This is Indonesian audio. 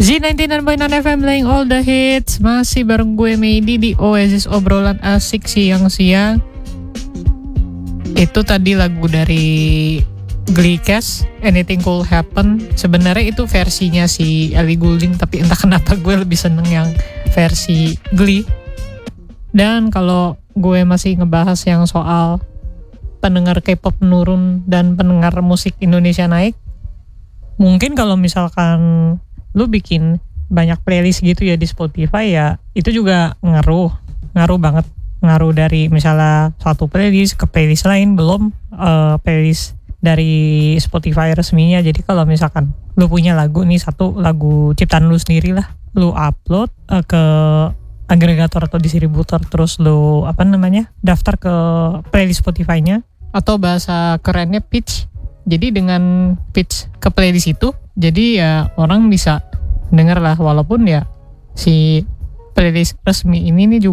Z99.9 FM playing all the hits. Masih bareng gue Medi di Oasis Obrolan Asik siang-siang. Itu tadi lagu dari Glee Cast, Anything Could Happen. Sebenarnya itu versinya si Ellie Goulding, tapi entah kenapa gue lebih seneng yang versi Glee. Dan kalau gue masih ngebahas yang soal pendengar K-pop menurun dan pendengar musik Indonesia naik, mungkin kalau misalkan lu bikin banyak playlist gitu ya di Spotify, ya itu juga ngaruh banget. Ngaruh dari misalnya satu playlist ke playlist lain, belum playlist dari Spotify resminya. Jadi kalau misalkan lu punya lagu nih, satu lagu ciptaan lu sendiri lah, lu upload ke agregator atau distributor, terus lu daftar ke playlist Spotify-nya, atau bahasa kerennya pitch. Jadi dengan pitch ke playlist itu, jadi ya orang bisa denger lah, walaupun ya si playlist resmi ini nih juga